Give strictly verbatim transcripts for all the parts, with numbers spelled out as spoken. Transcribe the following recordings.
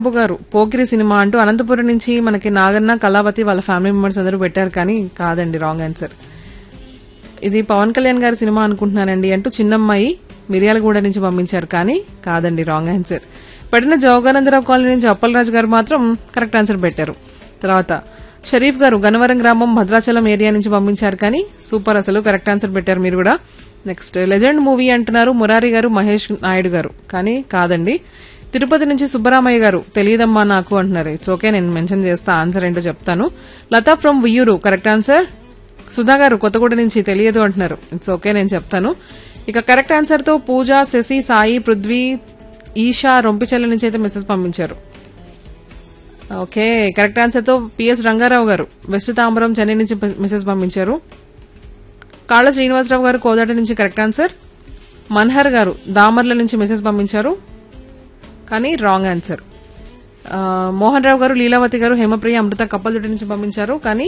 బాబు గారు పోకిరి సినిమా అంటూ అనంతపురం నుంచి మనకి నాగన్న కళావతి వాళ్ళ ఫ్యామిలీ మెంబర్స్ అందరూ పెట్టారు కానీ కాదండి, రాంగ్ ఆన్సర్. ఇది పవన్ కళ్యాణ్ గారి సినిమా అనుకుంటున్నానండి అంటూ చిన్నమ్మాయి మిర్యాలగూడ నుంచి పంపించారు కానీ కాదండి, రాంగ్ ఆన్సర్. పడిన జోగానందరావు కాలనీ నుంచి అప్పలరాజు గారు మాత్రం కరెక్ట్ ఆన్సర్ పెట్టారు. తర్వాత షరీఫ్ గారు గన్నవరం గ్రామం భద్రాచలం ఏరియా నుంచి పంపించారు కానీ సూపర్, అసలు కరెక్ట్ ఆన్సర్ పెట్టారు మీరు కూడా. నెక్స్ట్ లెజెండ్ మూవీ అంటున్నారు మురారి గారు మహేష్ నాయుడు గారు కానీ కాదండి. తిరుపతి నుంచి సుబ్బరామయ్య గారు తెలియదమ్మా నాకు అంటున్నారు. ఇట్స్ ఓకే, నేను మెన్షన్ చేస్తా, ఆన్సర్ ఏంటో చెప్తాను. Lata from Viyyuru correct answer. Sudha గారు కొత్తగూడ నుంచి తెలియదు అంటున్నారు. ఇట్స్ ఓకే, నేను చెప్తాను. ఇక కరెక్ట్ ఆన్సర్ తో పూజ, శశి, సాయి, పృథ్వీ, ఈషా రొంపిచెల్ల నుంచి అయితే మెసేజ్ పంపించారు. ఓకే, కరెక్ట్ ఆన్సర్ తో పిఎస్ రంగారావు గారు వెస్ట్ తాంబరం చెన్నై నుంచి మెసేజ్ పంపించారు. కాళ్ళ శ్రీనివాసరావు గారు కోదాట నుంచి కరెక్ట్ ఆన్సర్. మన్హర్ గారు దామర్ల నుంచి మెసేజ్ పంపించారు కానీ రాంగ్ ఆన్సర్. మోహన్ రావు గారు, లీలావతి గారు, హేమప్రియ, అమృత కప్పలదొడ్డి నుంచి పంపించారు కానీ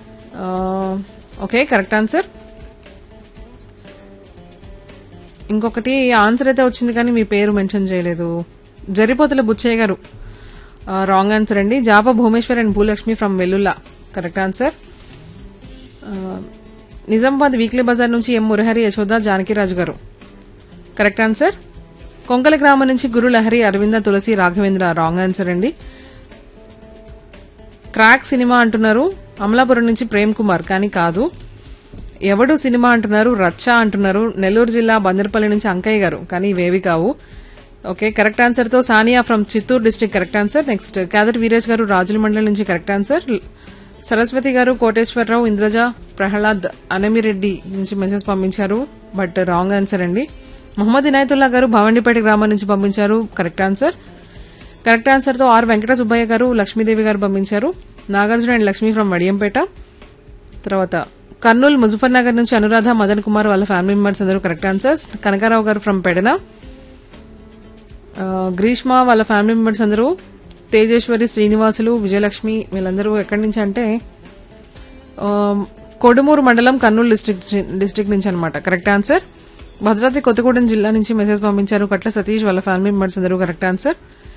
ఓకే, కరెక్ట్ ఆన్సర్. ఇంకొకటి ఆన్సర్ అయితే వచ్చింది కానీ మీ పేరు మెన్షన్ చేయలేదు. జరిపోతుల బుచ్చయ్య గారు రాంగ్ ఆన్సర్ అండి. జాప Bhubaneswar and Bhulakshmi from Vellulla correct answer. Nizamabad weekly Bazar నుంచి ఎం మురహరి, యశోద, జానకిరాజు గారు కరెక్ట్ ఆన్సర్. కొంకల గ్రామం నుంచి గురు లహరి, అరవింద, తులసి, రాఘవేంద్ర రాంగ్ ఆన్సర్ అండి. క్రాక్ సినిమా అంటున్నారు అమలాపురం నుంచి ప్రేమ్ కుమార్ కానీ కాదు. ఎవడు సినిమా అంటున్నారు రచ్చ అంటున్నారు నెల్లూరు జిల్లా బందర్పల్లి నుంచి అంకయ్య గారు కానీ ఇవేవి కావు. ఓకే, కరెక్ట్ ఆన్సర్ తో Sania from Chittoor district correct answer. Next Khadar Veeresh గారు రాజుల మండలి నుంచి కరెక్ట్ ఆన్సర్. సరస్వతి గారు కోటేశ్వరరావు, ఇంద్రజ, ప్రహ్లాద్, అనమిరెడ్డి నుంచి మెసేజ్ పంపించారు బట్ రాంగ్ ఆన్సర్ అండి. మొహమ్మద్ ఇనాయతుల్లా గారు భవండిపేట గ్రామం నుంచి పంపించారు కరెక్ట్ ఆన్సర్. కరెక్ట్ ఆన్సర్ తో ఆర్ వెంకట సుబ్బయ్య గారు, లక్ష్మీదేవి గారు పంపించారు. Nagarjuna and Lakshmi from Vadiyampeta. తర్వాత కర్నూలు ముజఫర్ నగర్ నుంచి అనురాధ, మదన్ కుమార్ వాళ్ళ ఫ్యామిలీ మెంబర్స్ అందరూ కరెక్ట్ ఆన్సర్స్. కనకారావు గారు ఫ్రమ్ పెడన. గ్రీష్మ వాళ్ళ ఫ్యామిలీ మెంబర్స్ అందరూ తేజేశ్వరి, శ్రీనివాసులు, విజయలక్ష్మి వీళ్ళందరూ ఎక్కడి నుంచి అంటే కొడుమూరు మండలం కర్నూలు డిస్టిక్ డిస్టిక్ నుంచి అనమాట కరెక్ట్ ఆన్సర్. భద్రాద్రి కొత్తగూడెం జిల్లా నుంచి మెసేజ్ పంపించారు కట్ల సతీష్ వాళ్ళ ఫ్యామిలీ మెంబర్స్ అందరూ కరెక్ట్ ఆన్సర్.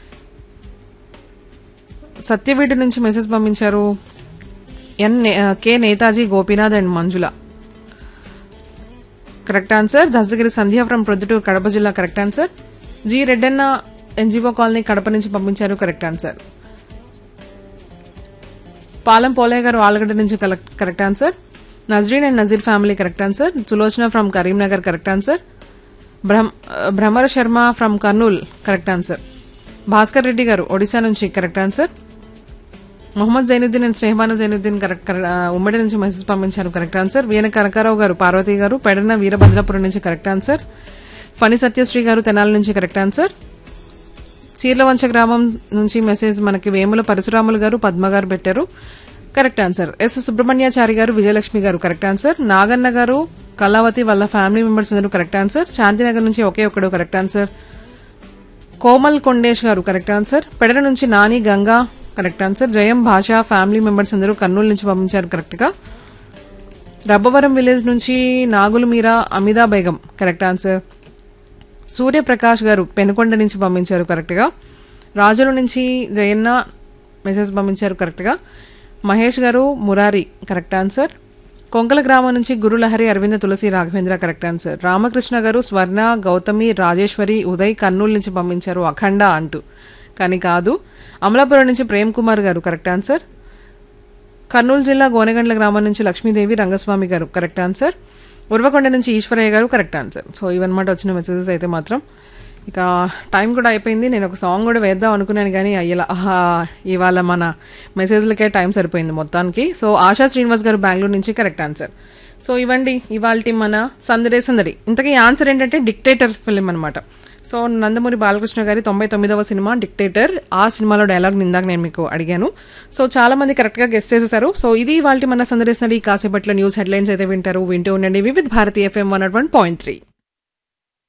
సత్యవీడు నుంచి మెసేజ్ పంపించారు ఎన్ K Netaji, Gopinath and Manjula correct answer. Dastagiri Sandhya from Proddatur Kadapa జిల్లా correct answer. G Reddanna NGO colony Kadapa నుంచి పంపించారు కరెక్ట్ ఆన్సర్. పాలెం పోలయ్య గారు ఆలగడ్డ నుంచి correct answer. Nazreen and Nazir family correct answer. Sulochana from Karimnagar correct answer. Bhramara Sharma from Kurnool correct answer. Bhaskar Reddy గారు ఒడిశా నుంచి correct answer. Mohammed Zainuddin and Sneha Banu Zainuddin correct ఉమ్మడి నుంచి మెసేజ్ పంపించారు కరెక్ట్ ఆన్సర్. వీణ కనకారావు గారు పార్వతి గారు పెడన వీరభద్రపురం నుంచి కరెక్ట్ ఆన్సర్. ఫణి సత్యశ్రీ గారు తెనాలి నుంచి కరెక్ట్ ఆన్సర్. చీర్లవంచ గ్రామం నుంచి మెసేజ్ మనకి వేముల పరశురాములు గారు, పద్మ గారు పెట్టారు కరెక్ట్ ఆన్సర్. ఎస్ సుబ్రహ్మణ్యాచారి గారు, విజయలక్ష్మి గారు కరెక్ట్ ఆన్సర్. నాగన్న గారు, కళావతి వాళ్ళ ఫ్యామిలీ మెంబర్స్ అందరూ కరెక్ట్ ఆన్సర్. శాంతినగర్ నుంచి ఒకే ఒక్కడు కరెక్ట్ ఆన్సర్. కోమల్ కొండేష్ గారు కరెక్ట్ ఆన్సర్. పెడర నుంచి నాని, గంగా కరెక్ట్ ఆన్సర్. జయం భాష ఫ్యామిలీ మెంబర్స్ అందరూ కర్నూలు నుంచి పంపించారు కరెక్ట్ గా. రబ్బవరం విలేజ్ నుంచి నాగులు మీరా, అమిదా బేగం కరెక్ట్ ఆన్సర్. సూర్యప్రకాష్ గారు పెనుకొండ నుంచి పంపించారు కరెక్ట్ గా. రాజుల నుంచి జయన్న మెసేజ్ పంపించారు కరెక్ట్ గా. మహేష్ గారు మురారి కరెక్ట్ ఆన్సర్. కొంకల గ్రామం నుంచి గురులహరి, అరవింద, తులసి, రాఘవేంద్ర కరెక్ట్ ఆన్సర్. రామకృష్ణ గారు స్వర్ణ, గౌతమి, రాజేశ్వరి, ఉదయ్ కర్నూలు నుంచి పంపించారు అఖండ అంటూ కానీ కాదు. అమలాపురం నుంచి ప్రేమ్ కుమార్ గారు కరెక్ట్ ఆన్సర్. కర్నూలు జిల్లా గోనెగండ్ల గ్రామం నుంచి లక్ష్మీదేవి, రంగస్వామి గారు కరెక్ట్ ఆన్సర్. ఉర్వకొండ నుంచి ఈశ్వరయ్య గారు కరెక్ట్ ఆన్సర్. సో ఇవన్నమాట వచ్చిన మెసేజెస్ అయితే మాత్రం. ఇక టైం కూడా అయిపోయింది. నేను ఒక సాంగ్ కూడా వేద్దాం అనుకున్నాను కానీ అయ్యేలా ఇవాళ మన మెసేజ్లకే టైం సరిపోయింది మొత్తానికి. సో ఆశా శ్రీనివాస్ గారు బెంగళూరు నుంచి కరెక్ట్ ఆన్సర్. సో ఇవ్వండి ఇవాళ మన సందడే సందడి. ఇంతకీ ఆన్సర్ ఏంటంటే డిక్టేటర్ ఫిల్మ్ అనమాట. సో నందమూరి బాలకృష్ణ గారి తొంభై తొమ్మిదవ సినిమా డిక్టేటర్. ఆ సినిమాలో డైలాగ్ ఇందాక నేను మీకు అడిగాను. సో చాలా మంది కరెక్ట్ గా గెస్ చేసేసారు. సో ఇది ఇవాళ మన సందడి సందడి. కాసేపట్లో న్యూస్ హెడ్లైన్స్ అయితే వింటారు. వింటూ ఉండండి Vividh Bharati FM one not one point three.